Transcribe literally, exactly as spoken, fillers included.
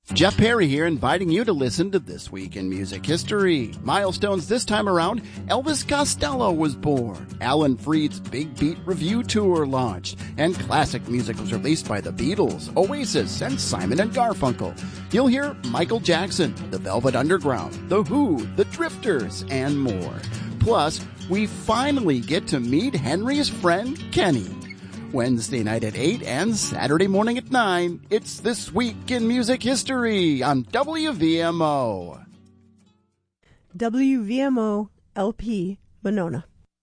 Jeff Perry here, inviting you to listen to This Week in Music History. Milestones this time around: Elvis Costello was born, Alan Freed's Big Beat Review Tour launched, and classic music was released by the Beatles, Oasis, and Simon and Garfunkel. You'll hear Michael Jackson, The Velvet Underground, The Who, The Drifters, and more. Plus, we finally get to meet Henry's friend Kenny. Wednesday night at eight and Saturday morning at nine, it's This Week in Music History on W V M O. W V M O L P Monona.